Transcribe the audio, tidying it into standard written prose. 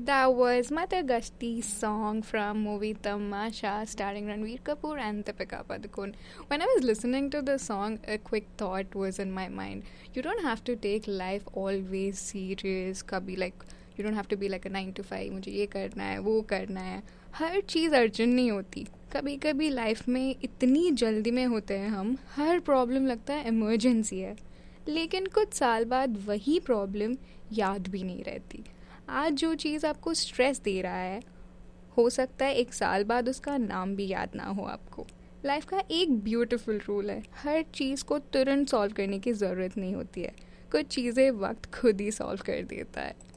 That was Mata Gashti song from movie Tamasha starring Ranveer Kapoor and Deepika Padukone. When I was listening to the song, a quick thought was in my mind. You don't have to take life always serious. कभी like you don't have to be like a 9 to 5. मुझे ये करना है वो करना है. हर चीज़ urgent नहीं होती. कभी कभी लाइफ में इतनी जल्दी में होते हैं हम, हर प्रॉब्लम लगता है इमरजेंसी है, लेकिन कुछ साल बाद वही प्रॉब्लम याद भी नहीं रहती. आज जो चीज़ आपको स्ट्रेस दे रहा है, हो सकता है एक साल बाद उसका नाम भी याद ना हो आपको. लाइफ का एक ब्यूटीफुल रूल है, हर चीज़ को तुरंत सॉल्व करने की ज़रूरत नहीं होती है. कुछ चीज़ें वक्त खुद ही सॉल्व कर देता है.